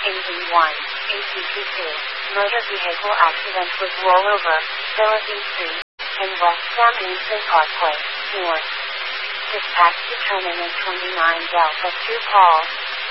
In V1, ACP2, motor vehicle accident with rollover, Philippine Street, and West Sam Eason Parkway, North. Dispatch determinant 29 Delta 2 call.